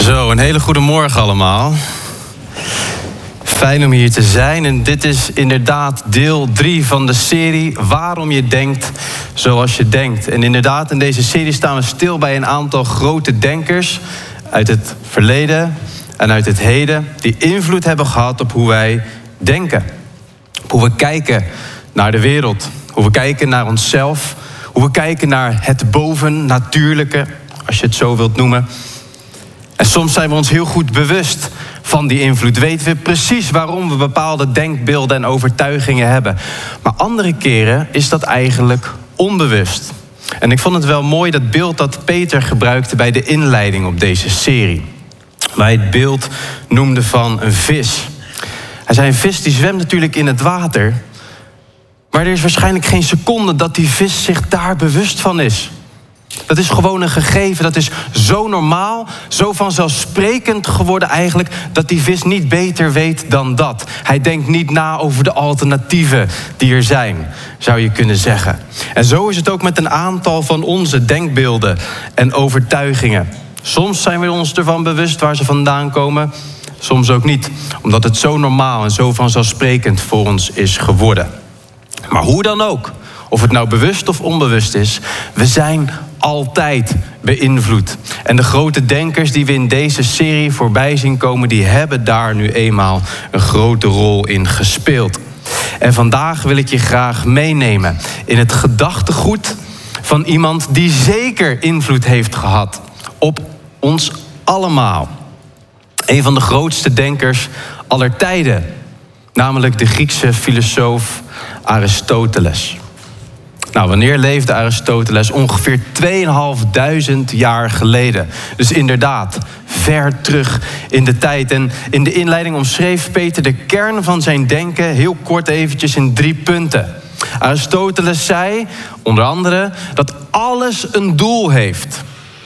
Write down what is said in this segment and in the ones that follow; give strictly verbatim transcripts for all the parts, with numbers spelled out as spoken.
Zo, een hele goede morgen allemaal. Fijn om hier te zijn. En dit is inderdaad deel drie van de serie Waarom je denkt zoals je denkt. En inderdaad, in deze serie staan we stil bij een aantal grote denkers uit het verleden en uit het heden, die invloed hebben gehad op hoe wij denken. Op hoe we kijken naar de wereld. Hoe we kijken naar onszelf. Hoe we kijken naar het bovennatuurlijke, als je het zo wilt noemen. En soms zijn we ons heel goed bewust van die invloed. Weten we precies waarom we bepaalde denkbeelden en overtuigingen hebben. Maar andere keren is dat eigenlijk onbewust. En ik vond het wel mooi dat beeld dat Peter gebruikte bij de inleiding op deze serie. Waar hij het beeld noemde van een vis. Hij zei, een vis die zwemt natuurlijk in het water. Maar er is waarschijnlijk geen seconde dat die vis zich daar bewust van is. Dat is gewoon een gegeven, dat is zo normaal, zo vanzelfsprekend geworden eigenlijk, dat die vis niet beter weet dan dat. Hij denkt niet na over de alternatieven die er zijn, zou je kunnen zeggen. En zo is het ook met een aantal van onze denkbeelden en overtuigingen. Soms zijn we ons ervan bewust waar ze vandaan komen, soms ook niet. Omdat het zo normaal en zo vanzelfsprekend voor ons is geworden. Maar hoe dan ook, of het nou bewust of onbewust is, we zijn altijd beïnvloed. En de grote denkers die we in deze serie voorbij zien komen, die hebben daar nu eenmaal een grote rol in gespeeld. En vandaag wil ik je graag meenemen in het gedachtegoed van iemand die zeker invloed heeft gehad op ons allemaal. Een van de grootste denkers aller tijden, namelijk de Griekse filosoof Aristoteles. Nou, wanneer leefde Aristoteles? Ongeveer tweeënhalfduizend jaar geleden. Dus inderdaad, ver terug in de tijd. En in de inleiding omschreef Peter de kern van zijn denken heel kort eventjes in drie punten. Aristoteles zei, onder andere, dat alles een doel heeft.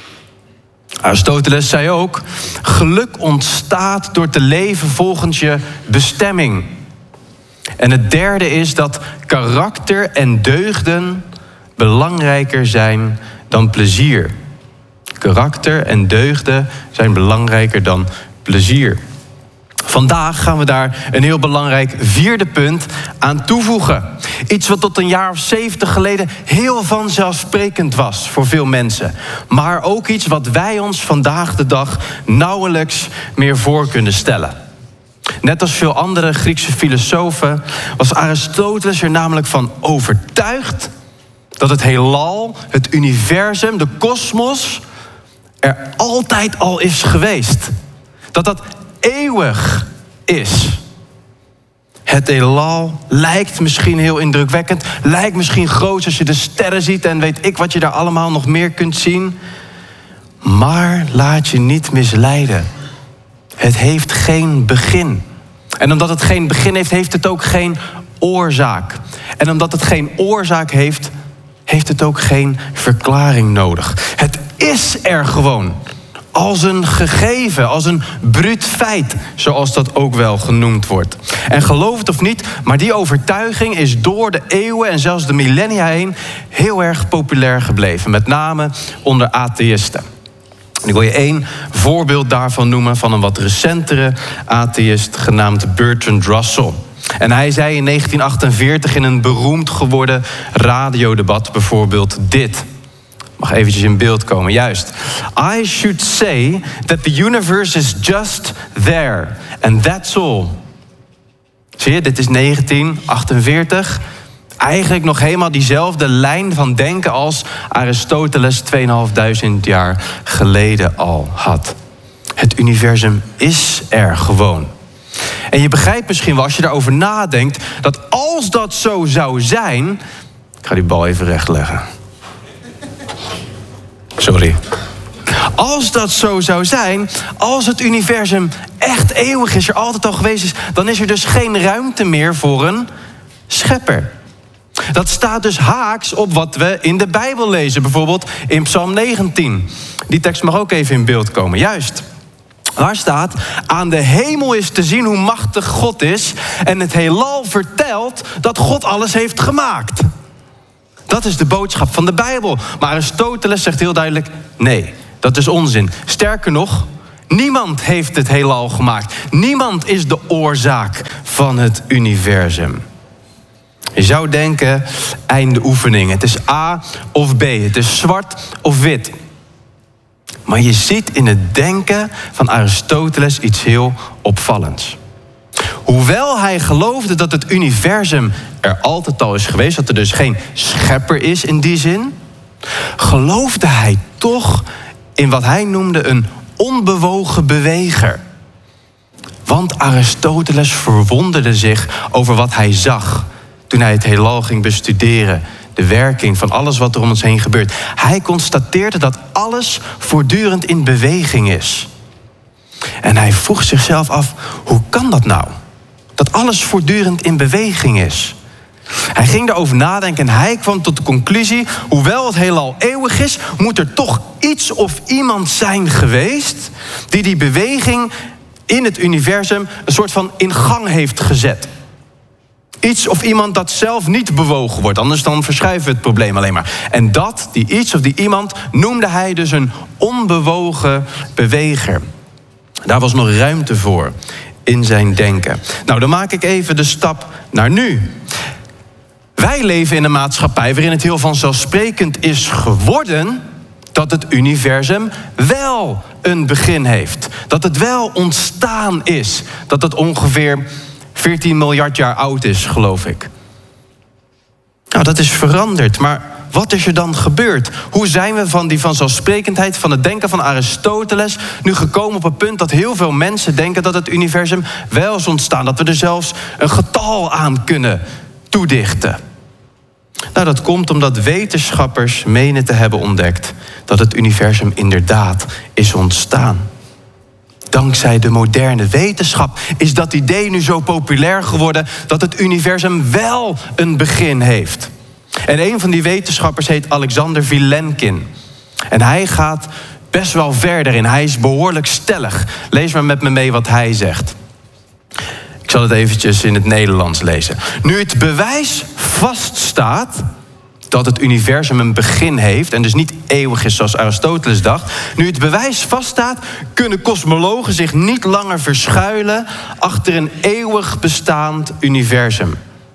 Aristoteles zei ook, geluk ontstaat door te leven volgens je bestemming. En het derde is dat karakter en deugden belangrijker zijn dan plezier. Karakter en deugden zijn belangrijker dan plezier. Vandaag gaan we daar een heel belangrijk vierde punt aan toevoegen. Iets wat tot een jaar of zeventig geleden heel vanzelfsprekend was voor veel mensen. Maar ook iets wat wij ons vandaag de dag nauwelijks meer voor kunnen stellen. Net als veel andere Griekse filosofen was Aristoteles er namelijk van overtuigd dat het heelal, het universum, de kosmos er altijd al is geweest. Dat dat eeuwig is. Het heelal lijkt misschien heel indrukwekkend, lijkt misschien groot als je de sterren ziet en weet ik wat je daar allemaal nog meer kunt zien. Maar laat je niet misleiden. Het heeft geen begin. En omdat het geen begin heeft, heeft het ook geen oorzaak. En omdat het geen oorzaak heeft, heeft het ook geen verklaring nodig. Het is er gewoon. Als een gegeven, als een bruut feit, zoals dat ook wel genoemd wordt. En geloof het of niet, maar die overtuiging is door de eeuwen en zelfs de millennia heen heel erg populair gebleven. Met name onder atheïsten. En ik wil je één voorbeeld daarvan noemen van een wat recentere atheïst genaamd Bertrand Russell. En hij zei in negentien achtenveertig in een beroemd geworden radiodebat bijvoorbeeld dit. Mag eventjes in beeld komen, juist. I should say that the universe is just there. And that's all. Zie je, dit is negentien achtenveertig. Eigenlijk nog helemaal diezelfde lijn van denken als Aristoteles tweeënhalfduizend jaar geleden al had. Het universum is er gewoon. En je begrijpt misschien wel als je daarover nadenkt dat als dat zo zou zijn. Ik ga die bal even rechtleggen. Sorry. Als dat zo zou zijn, als het universum echt eeuwig is, er altijd al geweest is, dan is er dus geen ruimte meer voor een schepper. Dat staat dus haaks op wat we in de Bijbel lezen. Bijvoorbeeld in Psalm negentien. Die tekst mag ook even in beeld komen. Juist. Waar staat, aan de hemel is te zien hoe machtig God is. En het heelal vertelt dat God alles heeft gemaakt. Dat is de boodschap van de Bijbel. Maar Aristoteles zegt heel duidelijk, nee, dat is onzin. Sterker nog, Niemand heeft het heelal gemaakt. Niemand is de oorzaak van het universum. Je zou denken, einde oefening. Het is A of B. Het is zwart of wit. Maar je ziet in het denken van Aristoteles iets heel opvallends. Hoewel hij geloofde dat het universum er altijd al is geweest, dat er dus geen schepper is in die zin, geloofde hij toch in wat hij noemde een onbewogen beweger. Want Aristoteles verwonderde zich over wat hij zag toen hij het heelal ging bestuderen. De werking van alles wat er om ons heen gebeurt. Hij constateerde dat alles voortdurend in beweging is. En hij vroeg zichzelf af, hoe kan dat nou? Dat alles voortdurend in beweging is. Hij ging daarover nadenken en hij kwam tot de conclusie, hoewel het heelal eeuwig is, moet er toch iets of iemand zijn geweest die die beweging in het universum een soort van in gang heeft gezet. Iets of iemand dat zelf niet bewogen wordt, anders dan verschuiven we het probleem alleen maar. En dat, die iets of die iemand, noemde hij dus een onbewogen beweger. Daar was nog ruimte voor in zijn denken. Nou, dan maak ik even de stap naar nu. Wij leven in een maatschappij waarin het heel vanzelfsprekend is geworden dat het universum wel een begin heeft. Dat het wel ontstaan is. Dat het ongeveer veertien miljard jaar oud is, geloof ik. Nou, dat is veranderd, maar wat is er dan gebeurd? Hoe zijn we van die vanzelfsprekendheid, van het denken van Aristoteles nu gekomen op het punt dat heel veel mensen denken dat het universum wel is ontstaan? Dat we er zelfs een getal aan kunnen toedichten. Nou, dat komt omdat wetenschappers menen te hebben ontdekt dat het universum inderdaad is ontstaan. Dankzij de moderne wetenschap is dat idee nu zo populair geworden dat het universum wel een begin heeft. En een van die wetenschappers heet Alexander Vilenkin. En hij gaat best wel verder in. Hij is behoorlijk stellig. Lees maar met me mee wat hij zegt. Ik zal het eventjes in het Nederlands lezen. Nu het bewijs vaststaat dat het universum een begin heeft en dus niet eeuwig is zoals Aristoteles dacht. Nu het bewijs vaststaat, kunnen kosmologen zich niet langer verschuilen achter een eeuwig bestaand universum.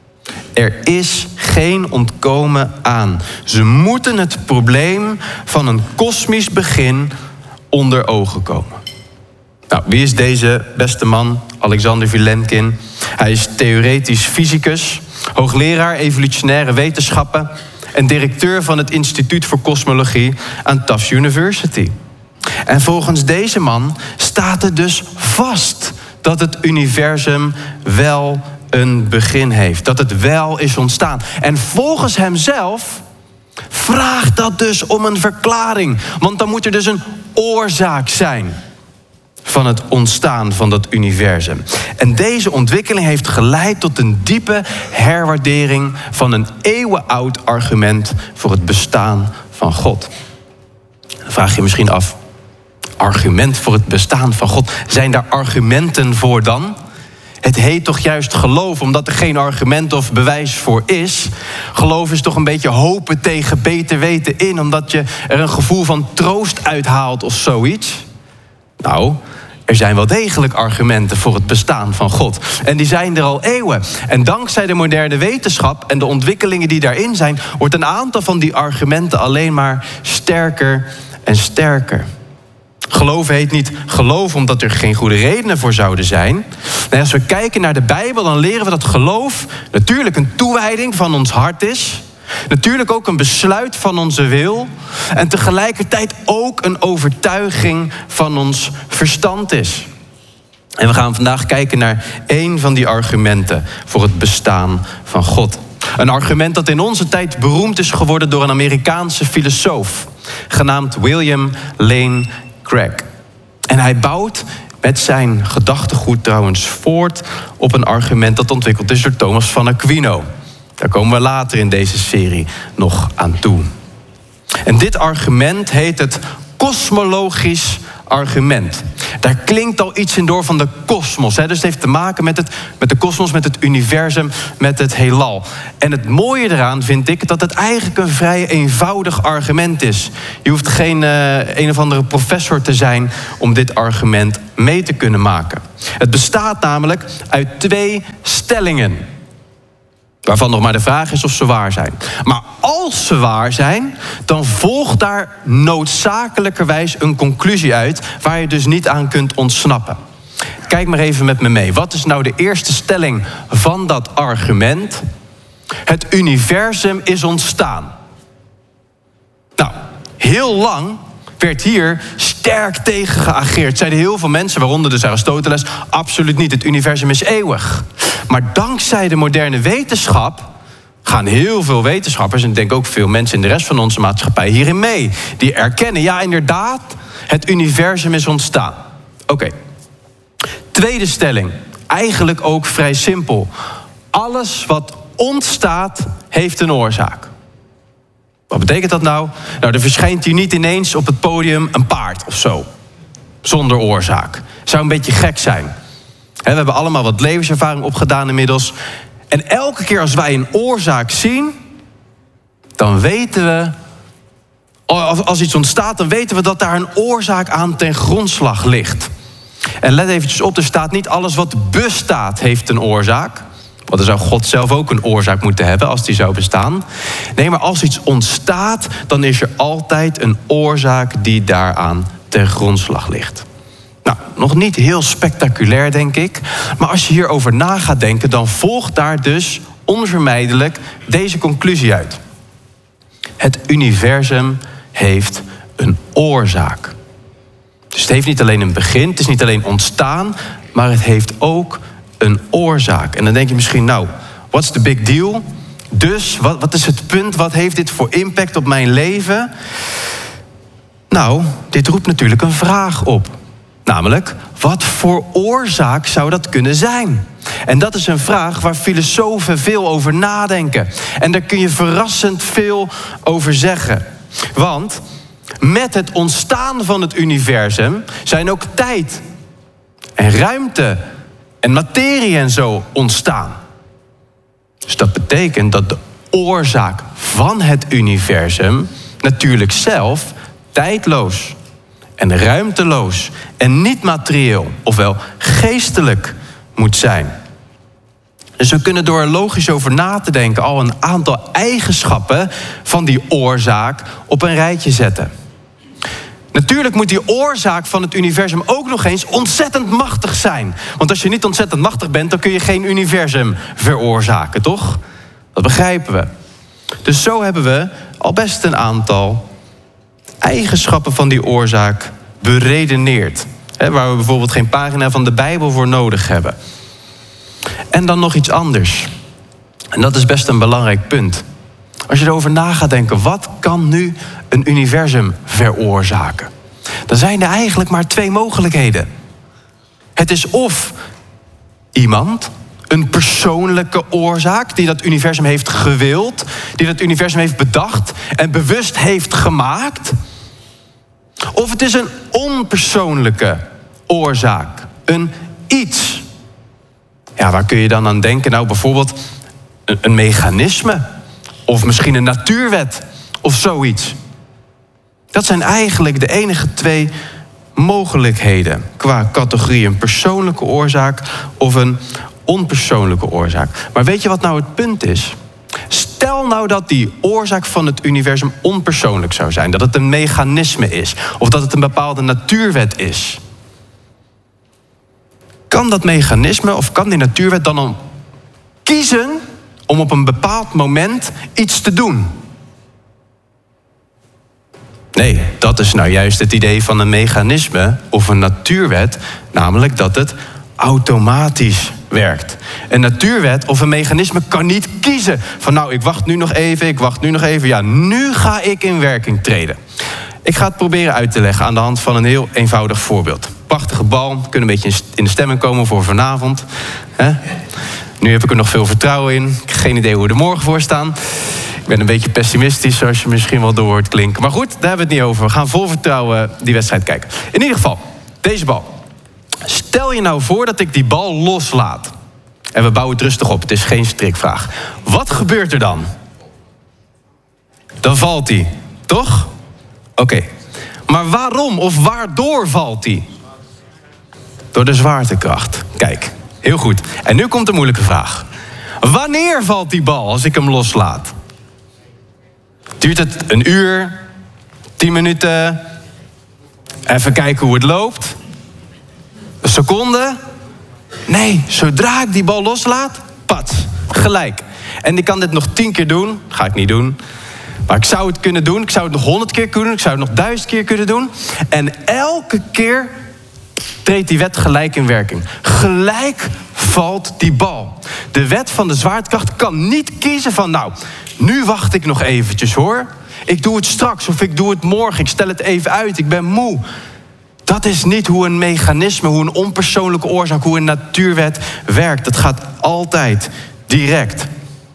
Er is geen ontkomen aan. Ze moeten het probleem van een kosmisch begin onder ogen komen. Nou, wie is deze beste man, Alexander Vilenkin? Hij is theoretisch fysicus, hoogleraar evolutionaire wetenschappen en directeur van het Instituut voor Kosmologie aan Tufts University. En volgens deze man staat het dus vast dat het universum wel een begin heeft. Dat het wel is ontstaan. En volgens hemzelf vraagt dat dus om een verklaring. Want dan moet er dus een oorzaak zijn van het ontstaan van dat universum. En deze ontwikkeling heeft geleid tot een diepe herwaardering van een eeuwenoud argument voor het bestaan van God. Dan vraag je je misschien af, argument voor het bestaan van God, zijn daar argumenten voor dan? Het heet toch juist geloof, omdat er geen argument of bewijs voor is. Geloof is toch een beetje hopen tegen beter weten in, omdat je er een gevoel van troost uithaalt of zoiets. Nou, er zijn wel degelijk argumenten voor het bestaan van God. En die zijn er al eeuwen. En dankzij de moderne wetenschap en de ontwikkelingen die daarin zijn, wordt een aantal van die argumenten alleen maar sterker en sterker. Geloven heet niet geloven omdat er geen goede redenen voor zouden zijn. Nee, als we kijken naar de Bijbel, dan leren we dat geloof natuurlijk een toewijding van ons hart is. Natuurlijk ook een besluit van onze wil. En tegelijkertijd ook een overtuiging van ons verstand is. En we gaan vandaag kijken naar één van die argumenten voor het bestaan van God. Een argument dat in onze tijd beroemd is geworden door een Amerikaanse filosoof, genaamd William Lane Craig. En hij bouwt met zijn gedachtegoed trouwens voort op een argument dat ontwikkeld is door Thomas van Aquino. Daar komen we later in deze serie nog aan toe. En dit argument heet het kosmologisch argument. Daar klinkt al iets in door van de kosmos. Dus het heeft te maken met, het, met de kosmos, met het universum, met het heelal. En het mooie eraan vind ik dat het eigenlijk een vrij eenvoudig argument is. Je hoeft geen uh, een of andere professor te zijn om dit argument mee te kunnen maken. Het bestaat namelijk uit twee stellingen, waarvan nog maar de vraag is of ze waar zijn. Maar als ze waar zijn, dan volgt daar noodzakelijkerwijs een conclusie uit waar je dus niet aan kunt ontsnappen. Kijk maar even met me mee. Wat is nou de eerste stelling van dat argument? Het universum is ontstaan. Nou, heel lang werd hier sterk tegen geageerd. Zeiden heel veel mensen, waaronder dus Aristoteles, absoluut niet, het universum is eeuwig. Maar dankzij de moderne wetenschap gaan heel veel wetenschappers, en ik denk ook veel mensen in de rest van onze maatschappij hierin mee. Die erkennen, ja inderdaad, het universum is ontstaan. Oké. Okay. Tweede stelling, eigenlijk ook vrij simpel. Alles wat ontstaat, heeft een oorzaak. Wat betekent dat nou? Nou, er verschijnt hier niet ineens op het podium een paard of zo. Zonder oorzaak. Zou een beetje gek zijn. We hebben allemaal wat levenservaring opgedaan inmiddels. En elke keer als wij een oorzaak zien, dan weten we, als iets ontstaat, dan weten we dat daar een oorzaak aan ten grondslag ligt. En let eventjes op, er staat niet alles wat bestaat heeft een oorzaak. Want dan zou God zelf ook een oorzaak moeten hebben als die zou bestaan. Nee, maar als iets ontstaat, dan is er altijd een oorzaak die daaraan ten grondslag ligt. Nou, nog niet heel spectaculair, denk ik. Maar als je hierover na gaat denken, dan volgt daar dus onvermijdelijk deze conclusie uit. Het universum heeft een oorzaak. Dus het heeft niet alleen een begin, het is niet alleen ontstaan, maar het heeft ook een oorzaak. En dan denk je misschien, nou, what's the big deal? Dus, wat, wat is het punt? Wat heeft dit voor impact op mijn leven? Nou, dit roept natuurlijk een vraag op. Namelijk, wat voor oorzaak zou dat kunnen zijn? En dat is een vraag waar filosofen veel over nadenken. En daar kun je verrassend veel over zeggen. Want met het ontstaan van het universum zijn ook tijd en ruimte en materie en zo ontstaan. Dus dat betekent dat de oorzaak van het universum natuurlijk zelf tijdloos en ruimteloos en niet materieel, ofwel geestelijk moet zijn. Dus we kunnen door er logisch over na te denken al een aantal eigenschappen van die oorzaak op een rijtje zetten. Natuurlijk moet die oorzaak van het universum ook nog eens ontzettend machtig zijn. Want als je niet ontzettend machtig bent, dan kun je geen universum veroorzaken, toch? Dat begrijpen we. Dus zo hebben we al best een aantal eigenschappen van die oorzaak beredeneerd. Hè, waar we bijvoorbeeld geen pagina van de Bijbel voor nodig hebben. En dan nog iets anders. En dat is best een belangrijk punt. Als je erover na gaat denken, wat kan nu een universum veroorzaken? Dan zijn er eigenlijk maar twee mogelijkheden. Het is of iemand, een persoonlijke oorzaak die dat universum heeft gewild, die dat universum heeft bedacht en bewust heeft gemaakt. Of het is een onpersoonlijke oorzaak, een iets. Ja, waar kun je dan aan denken? Nou, bijvoorbeeld een, een mechanisme. Of misschien een natuurwet of zoiets. Dat zijn eigenlijk de enige twee mogelijkheden qua categorie. Een persoonlijke oorzaak of een onpersoonlijke oorzaak. Maar weet je wat nou het punt is? Stel nou dat die oorzaak van het universum onpersoonlijk zou zijn. Dat het een mechanisme is. Of dat het een bepaalde natuurwet is. Kan dat mechanisme of kan die natuurwet dan om kiezen om op een bepaald moment iets te doen? Nee, dat is nou juist het idee van een mechanisme of een natuurwet. Namelijk dat het automatisch werkt. Een natuurwet of een mechanisme kan niet kiezen van nou, ik wacht nu nog even, ik wacht nu nog even. Ja, nu ga ik in werking treden. Ik ga het proberen uit te leggen aan de hand van een heel eenvoudig voorbeeld. Prachtige bal, we kunnen een beetje in de stemming komen voor vanavond. He? Nu heb ik er nog veel vertrouwen in. Ik heb geen idee hoe we er morgen voor staan. Ik ben een beetje pessimistisch, zoals je misschien wel door hoort klinken. Maar goed, daar hebben we het niet over. We gaan vol vertrouwen die wedstrijd kijken. In ieder geval, deze bal. Stel je nou voor dat ik die bal loslaat. En we bouwen het rustig op, het is geen strikvraag. Wat gebeurt er dan? Dan valt hij, toch? Oké. Okay. Maar waarom of waardoor valt hij? Door de zwaartekracht. Kijk, heel goed. En nu komt de moeilijke vraag. Wanneer valt die bal als ik hem loslaat? Duurt het een uur? Tien minuten? Even kijken hoe het loopt? Een seconde? Nee, zodra ik die bal loslaat, pat, gelijk. En ik kan dit nog tien keer doen. Ga ik niet doen. Maar ik zou het kunnen doen. Ik zou het nog honderd keer kunnen doen. Ik zou het nog duizend keer kunnen doen. En elke keer treedt die wet gelijk in werking. Gelijk valt die bal. De wet van de zwaartekracht kan niet kiezen van... nou, nu wacht ik nog eventjes hoor. Ik doe het straks of ik doe het morgen. Ik stel het even uit. Ik ben moe. Dat is niet hoe een mechanisme, hoe een onpersoonlijke oorzaak... hoe een natuurwet werkt. Dat gaat altijd direct.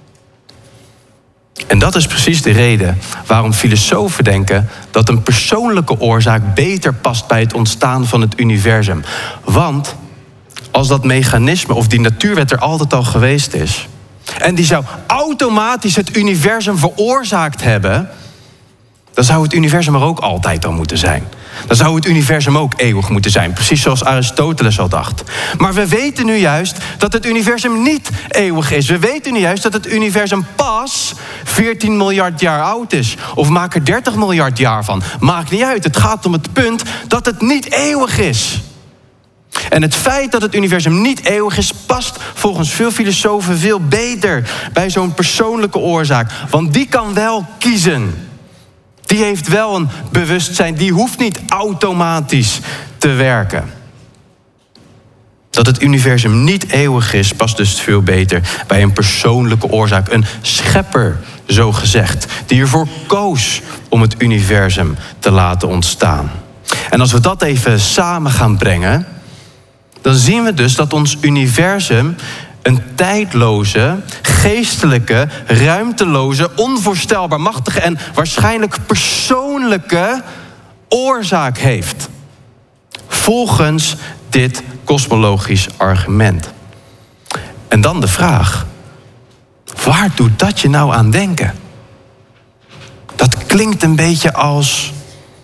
En dat is precies de reden waarom filosofen denken... dat een persoonlijke oorzaak beter past bij het ontstaan van het universum. Want als dat mechanisme of die natuurwet er altijd al geweest is... en die zou automatisch het universum veroorzaakt hebben... dan zou het universum er ook altijd al moeten zijn. Dan zou het universum ook eeuwig moeten zijn. Precies zoals Aristoteles al dacht. Maar we weten nu juist dat het universum niet eeuwig is. We weten nu juist dat het universum pas veertien miljard jaar oud is. Of maak er dertig miljard jaar van. Maakt niet uit. Het gaat om het punt dat het niet eeuwig is. En het feit dat het universum niet eeuwig is... past volgens veel filosofen veel beter bij zo'n persoonlijke oorzaak. Want die kan wel kiezen... Die heeft wel een bewustzijn, die hoeft niet automatisch te werken. Dat het universum niet eeuwig is, past dus veel beter bij een persoonlijke oorzaak. Een schepper, zo gezegd, die ervoor koos om het universum te laten ontstaan. En als we dat even samen gaan brengen... dan zien we dus dat ons universum... een tijdloze, geestelijke, ruimteloze, onvoorstelbaar machtige en waarschijnlijk persoonlijke oorzaak heeft. Volgens dit kosmologisch argument. En dan de vraag, waar doet dat je nou aan denken? Dat klinkt een beetje als...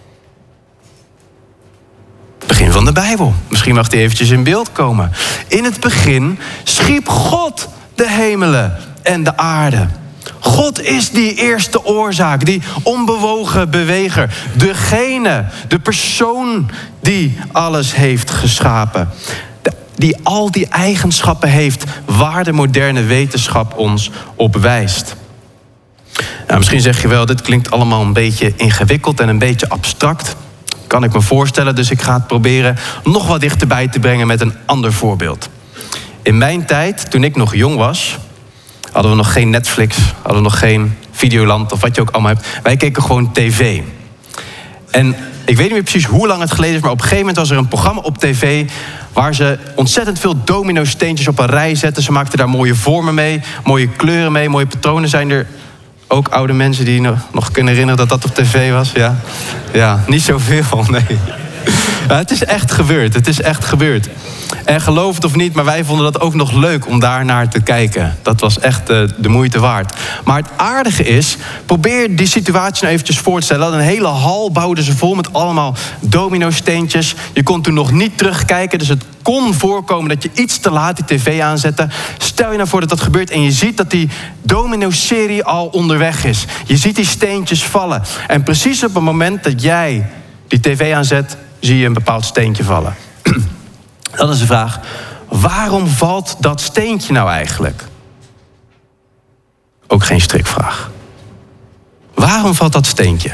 begin van de Bijbel. Misschien mag die eventjes in beeld komen. In het begin schiep God de hemelen en de aarde. God is die eerste oorzaak, die onbewogen beweger. Degene, de persoon die alles heeft geschapen. Die al die eigenschappen heeft waar de moderne wetenschap ons op wijst. Nou, misschien zeg je wel, dit klinkt allemaal een beetje ingewikkeld en een beetje abstract. Kan ik me voorstellen, dus ik ga het proberen nog wat dichterbij te brengen met een ander voorbeeld. In mijn tijd, toen ik nog jong was, hadden we nog geen Netflix, hadden we nog geen Videoland of wat je ook allemaal hebt. Wij keken gewoon tv. En ik weet niet meer precies hoe lang het geleden is, maar op een gegeven moment was er een programma op tv waar ze ontzettend veel domino-steentjes op een rij zetten. Ze maakten daar mooie vormen mee, mooie kleuren mee, mooie patronen. Zijn er ook oude mensen die nog kunnen herinneren dat dat op tv was? Ja, ja, niet zoveel, nee. Ja, het is echt gebeurd, het is echt gebeurd. En geloof het of niet, maar wij vonden dat ook nog leuk om daar naar te kijken. Dat was echt uh, de moeite waard. Maar het aardige is, probeer die situatie nou eventjes voor te stellen. Een hele hal bouwden ze vol met allemaal domino-steentjes. Je kon toen nog niet terugkijken, dus het kon voorkomen dat je iets te laat die tv aanzette. Stel je nou voor dat dat gebeurt en je ziet dat die domino-serie al onderweg is. Je ziet die steentjes vallen. En precies op het moment dat jij die tv aanzet, zie je een bepaald steentje vallen. Dan is de vraag, waarom valt dat steentje nou eigenlijk? Ook geen strikvraag. Waarom valt dat steentje?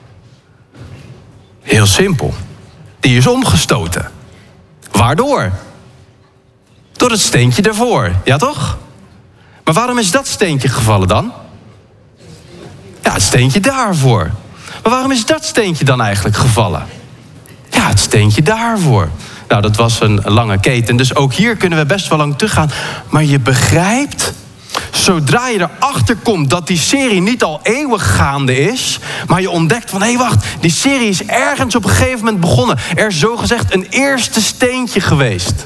Heel simpel. Die is omgestoten. Waardoor? Door het steentje daarvoor, ja toch? Maar waarom is dat steentje gevallen dan? Ja, het steentje daarvoor. Maar waarom is dat steentje dan eigenlijk gevallen? Ja, het steentje daarvoor. Nou, dat was een lange keten, dus ook hier kunnen we best wel lang teruggaan. Maar je begrijpt, zodra je erachter komt dat die serie niet al eeuwig gaande is, maar je ontdekt van, hé, hey, wacht, die serie is ergens op een gegeven moment begonnen. Er is zogezegd een eerste steentje geweest.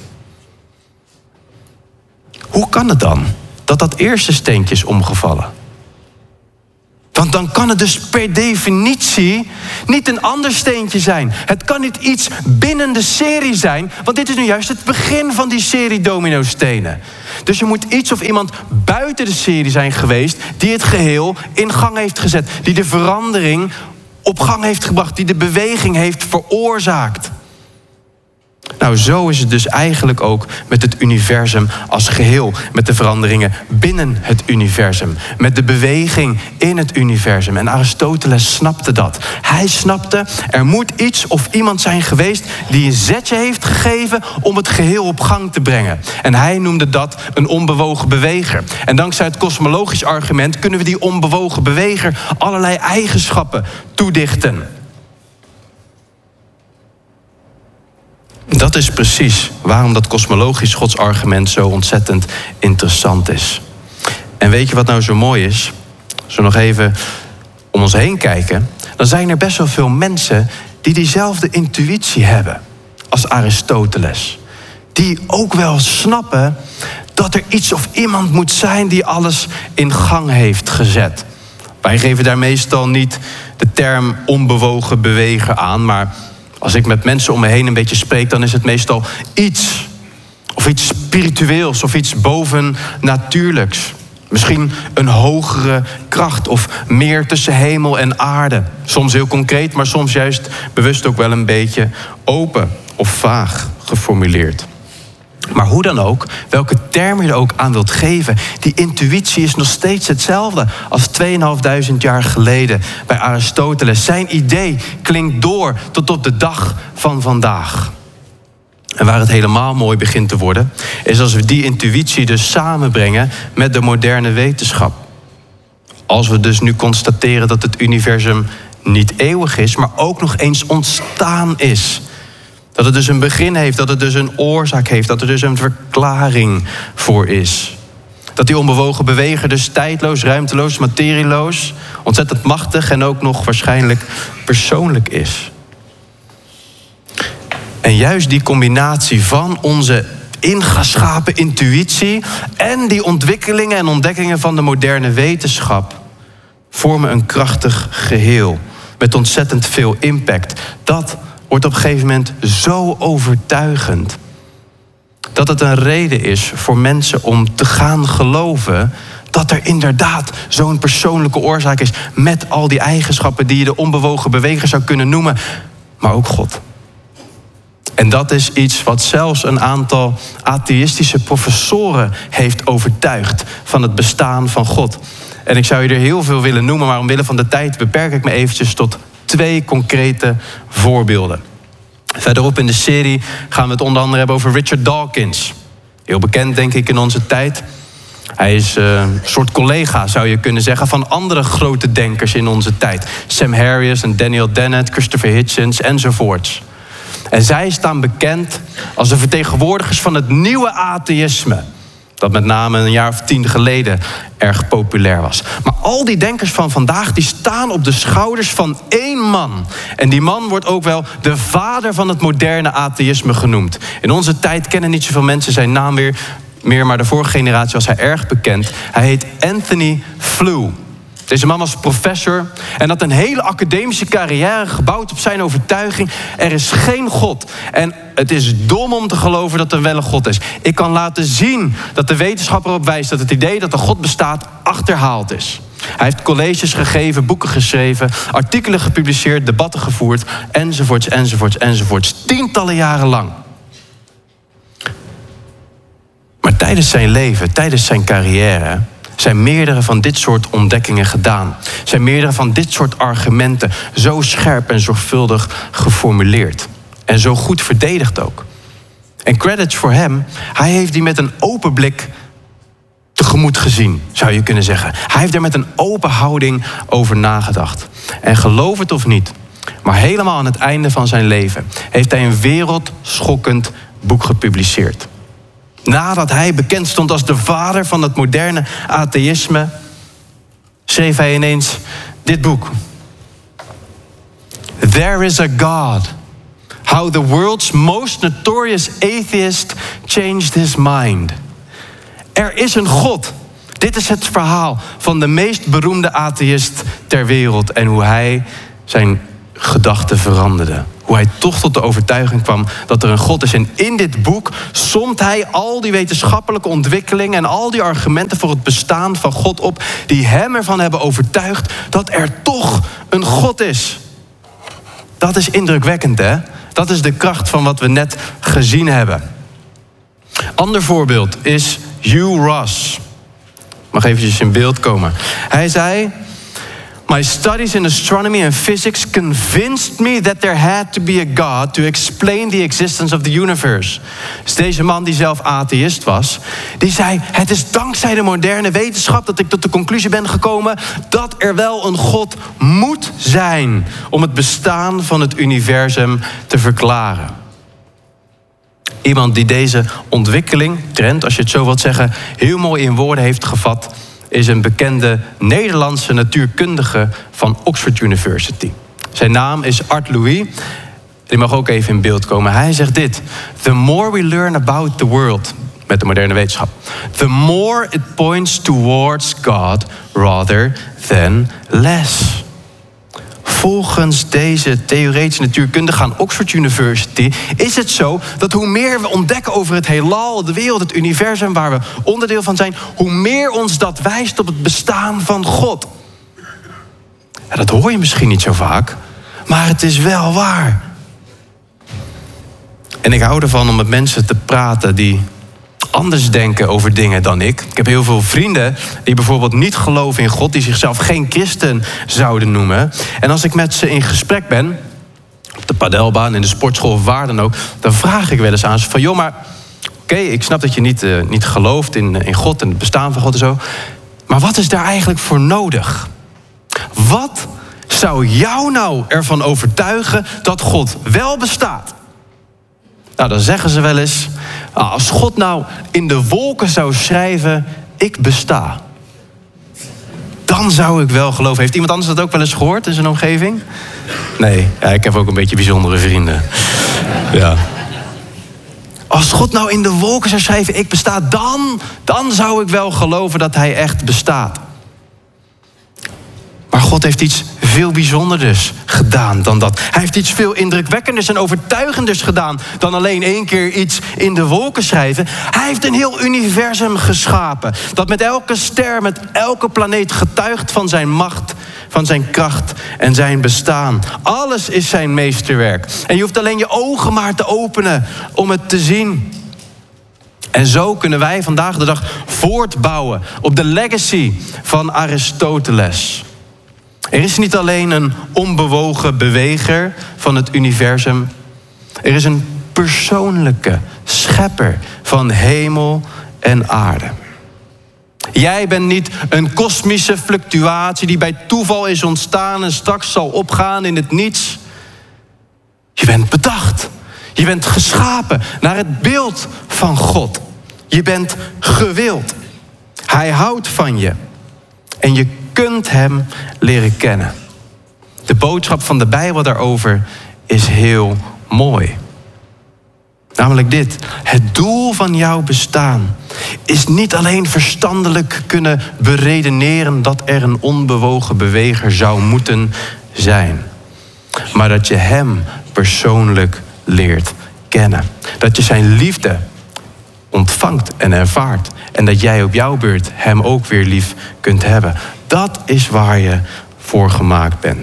Hoe kan het dan dat dat eerste steentje is omgevallen? Want dan kan het dus per definitie niet een ander steentje zijn. Het kan niet iets binnen de serie zijn, want dit is nu juist het begin van die serie dominostenen. Dus er moet iets of iemand buiten de serie zijn geweest die het geheel in gang heeft gezet. Die de verandering op gang heeft gebracht, die de beweging heeft veroorzaakt. Nou, zo is het dus eigenlijk ook met het universum als geheel. Met de veranderingen binnen het universum. Met de beweging in het universum. En Aristoteles snapte dat. Hij snapte, er moet iets of iemand zijn geweest die een zetje heeft gegeven om het geheel op gang te brengen. En hij noemde dat een onbewogen beweger. En dankzij het kosmologisch argument kunnen we die onbewogen beweger allerlei eigenschappen toedichten. Dat is precies waarom dat kosmologisch godsargument zo ontzettend interessant is. En weet je wat nou zo mooi is? Als we nog even om ons heen kijken, dan zijn er best wel veel mensen die diezelfde intuïtie hebben als Aristoteles. Die ook wel snappen dat er iets of iemand moet zijn die alles in gang heeft gezet. Wij geven daar meestal niet de term onbewogen beweger aan, maar als ik met mensen om me heen een beetje spreek, dan is het meestal iets. Of iets spiritueels of iets bovennatuurlijks. Misschien een hogere kracht of meer tussen hemel en aarde. Soms heel concreet, maar soms juist bewust ook wel een beetje open of vaag geformuleerd. Maar hoe dan ook, welke term je er ook aan wilt geven, die intuïtie is nog steeds hetzelfde als tweeënhalfduizend jaar geleden bij Aristoteles. Zijn idee klinkt door tot op de dag van vandaag. En waar het helemaal mooi begint te worden, is als we die intuïtie dus samenbrengen met de moderne wetenschap. Als we dus nu constateren dat het universum niet eeuwig is, maar ook nog eens ontstaan is. Dat het dus een begin heeft, dat het dus een oorzaak heeft, dat er dus een verklaring voor is. Dat die onbewogen beweger dus tijdloos, ruimteloos, materieloos, ontzettend machtig en ook nog waarschijnlijk persoonlijk is. En juist die combinatie van onze ingeschapen intuïtie en die ontwikkelingen en ontdekkingen van de moderne wetenschap vormen een krachtig geheel met ontzettend veel impact. Dat wordt op een gegeven moment zo overtuigend dat het een reden is voor mensen om te gaan geloven dat er inderdaad zo'n persoonlijke oorzaak is met al die eigenschappen die je de onbewogen beweger zou kunnen noemen, maar ook God. En dat is iets wat zelfs een aantal atheïstische professoren heeft overtuigd van het bestaan van God. En ik zou je er heel veel willen noemen, maar omwille van de tijd beperk ik me eventjes tot twee concrete voorbeelden. Verderop in de serie gaan we het onder andere hebben over Richard Dawkins. Heel bekend, denk ik, in onze tijd. Hij is uh, een soort collega, zou je kunnen zeggen, van andere grote denkers in onze tijd. Sam Harris en Daniel Dennett, Christopher Hitchens enzovoorts. En zij staan bekend als de vertegenwoordigers van het nieuwe atheïsme. Dat met name een jaar of tien geleden erg populair was. Maar al die denkers van vandaag die staan op de schouders van één man. En die man wordt ook wel de vader van het moderne atheïsme genoemd. In onze tijd kennen niet zoveel mensen zijn naam weer meer, maar de vorige generatie was hij erg bekend. Hij heet Anthony Flew. Deze man was professor en had een hele academische carrière gebouwd op zijn overtuiging. Er is geen God. En het is dom om te geloven dat er wel een God is. Ik kan laten zien dat de wetenschap erop wijst dat het idee dat er God bestaat achterhaald is. Hij heeft colleges gegeven, boeken geschreven, artikelen gepubliceerd, debatten gevoerd, enzovoorts, enzovoorts, enzovoorts. Tientallen jaren lang. Maar tijdens zijn leven, tijdens zijn carrière zijn meerdere van dit soort ontdekkingen gedaan. Zijn meerdere van dit soort argumenten zo scherp en zorgvuldig geformuleerd. En zo goed verdedigd ook. En credits voor hem, hij heeft die met een open blik tegemoet gezien, zou je kunnen zeggen. Hij heeft er met een open houding over nagedacht. En geloof het of niet, maar helemaal aan het einde van zijn leven heeft hij een wereldschokkend boek gepubliceerd. Nadat hij bekend stond als de vader van het moderne atheïsme, schreef hij ineens dit boek. There is a God. How the world's most notorious atheist changed his mind. Er is een God. Dit is het verhaal van de meest beroemde atheïst ter wereld en hoe hij zijn gedachten veranderde. Hoe hij toch tot de overtuiging kwam dat er een God is. En in dit boek somt hij al die wetenschappelijke ontwikkelingen en al die argumenten voor het bestaan van God op, die hem ervan hebben overtuigd dat er toch een God is. Dat is indrukwekkend, hè? Dat is de kracht van wat we net gezien hebben. Ander voorbeeld is Hugh Ross. Mag eventjes in beeld komen. Hij zei: My studies in astronomy and physics convinced me that there had to be a God to explain the existence of the universe. Dus deze man die zelf atheïst was, die zei: het is dankzij de moderne wetenschap dat ik tot de conclusie ben gekomen dat er wel een God moet zijn om het bestaan van het universum te verklaren. Iemand die deze ontwikkeling, trend als je het zo wilt zeggen, heel mooi in woorden heeft gevat, is een bekende Nederlandse natuurkundige van Oxford University. Zijn naam is Art Louis. Die mag ook even in beeld komen. Hij zegt dit: The more we learn about the world, met de moderne wetenschap, the more it points towards God rather than less. Volgens deze theoretische natuurkundige aan Oxford University is het zo dat hoe meer we ontdekken over het heelal, de wereld, het universum waar we onderdeel van zijn, hoe meer ons dat wijst op het bestaan van God. Ja, dat hoor je misschien niet zo vaak, maar het is wel waar. En ik hou ervan om met mensen te praten die anders denken over dingen dan ik. Ik heb heel veel vrienden die bijvoorbeeld niet geloven in God, die zichzelf geen christen zouden noemen. En als ik met ze in gesprek ben, op de padelbaan, in de sportschool of waar dan ook, dan vraag ik wel eens aan ze van: joh, maar oké, okay, ik snap dat je niet, uh, niet gelooft in, in God en het bestaan van God en zo, maar wat is daar eigenlijk voor nodig? Wat zou jou nou ervan overtuigen dat God wel bestaat? Nou, dan zeggen ze wel eens: als God nou in de wolken zou schrijven, ik besta, dan zou ik wel geloven. Heeft iemand anders dat ook wel eens gehoord in zijn omgeving? Nee, ja, ik heb ook een beetje bijzondere vrienden. Ja. Als God nou in de wolken zou schrijven, ik besta, dan, dan zou ik wel geloven dat hij echt bestaat. Maar God heeft iets veel bijzonderders gedaan dan dat. Hij heeft iets veel indrukwekkenders en overtuigenders gedaan dan alleen één keer iets in de wolken schrijven. Hij heeft een heel universum geschapen, dat met elke ster, met elke planeet getuigt van zijn macht, van zijn kracht en zijn bestaan. Alles is zijn meesterwerk. En je hoeft alleen je ogen maar te openen om het te zien. En zo kunnen wij vandaag de dag voortbouwen op de legacy van Aristoteles. Er is niet alleen een onbewogen beweger van het universum. Er is een persoonlijke schepper van hemel en aarde. Jij bent niet een kosmische fluctuatie die bij toeval is ontstaan en straks zal opgaan in het niets. Je bent bedacht. Je bent geschapen naar het beeld van God. Je bent gewild. Hij houdt van je. En je kunt hem leren kennen. De boodschap van de Bijbel daarover is heel mooi. Namelijk dit: het doel van jouw bestaan is niet alleen verstandelijk kunnen beredeneren dat er een onbewogen beweger zou moeten zijn, maar dat je hem persoonlijk leert kennen. Dat je zijn liefde ontvangt en ervaart. En dat jij op jouw beurt hem ook weer lief kunt hebben. Dat is waar je voor gemaakt bent.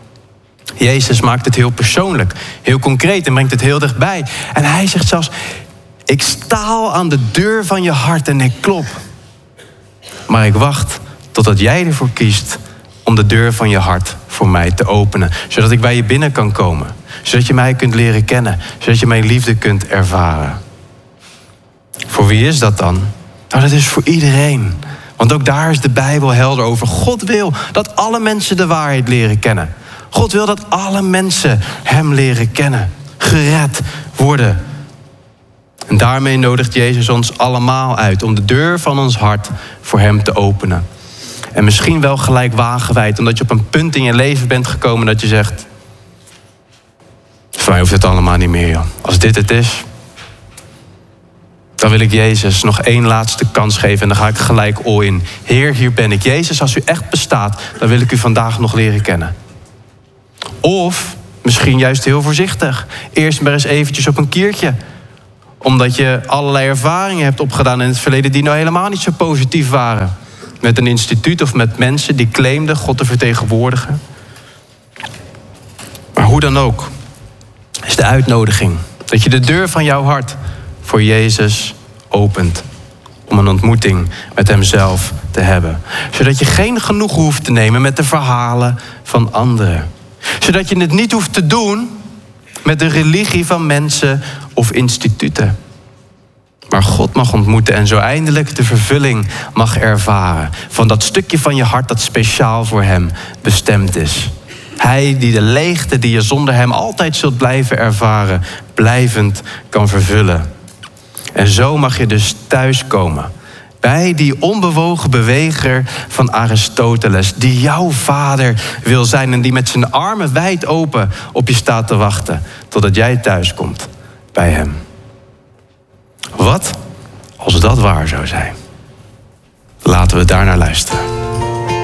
Jezus maakt het heel persoonlijk, heel concreet en brengt het heel dichtbij. En hij zegt zelfs: ik sta al aan de deur van je hart en ik klop. Maar ik wacht totdat jij ervoor kiest om de deur van je hart voor mij te openen. Zodat ik bij je binnen kan komen. Zodat je mij kunt leren kennen. Zodat je mijn liefde kunt ervaren. Voor wie is dat dan? Nou, dat is voor iedereen. Want ook daar is de Bijbel helder over. God wil dat alle mensen de waarheid leren kennen. God wil dat alle mensen hem leren kennen. Gered worden. En daarmee nodigt Jezus ons allemaal uit om de deur van ons hart voor hem te openen. En misschien wel gelijk wagenwijd, omdat je op een punt in je leven bent gekomen dat je zegt, voor mij hoeft het allemaal niet meer, joh. Als dit het is, dan wil ik Jezus nog één laatste kans geven en dan ga ik gelijk all in. Heer, hier ben ik. Jezus, als u echt bestaat, dan wil ik u vandaag nog leren kennen. Of misschien juist heel voorzichtig. Eerst maar eens eventjes op een kiertje. Omdat je allerlei ervaringen hebt opgedaan in het verleden die nou helemaal niet zo positief waren. Met een instituut of met mensen die claimden God te vertegenwoordigen. Maar hoe dan ook, is de uitnodiging dat je de deur van jouw hart voor Jezus opent. Om een ontmoeting met hemzelf te hebben. Zodat je geen genoegen hoeft te nemen met de verhalen van anderen. Zodat je het niet hoeft te doen met de religie van mensen of instituten. Maar God mag ontmoeten en zo eindelijk de vervulling mag ervaren. Van dat stukje van je hart dat speciaal voor hem bestemd is. Hij die de leegte die je zonder hem altijd zult blijven ervaren, blijvend kan vervullen. En zo mag je dus thuiskomen bij die onbewogen beweger van Aristoteles, die jouw vader wil zijn en die met zijn armen wijd open op je staat te wachten totdat jij thuiskomt bij hem. Wat als dat waar zou zijn? Laten we daar naar luisteren.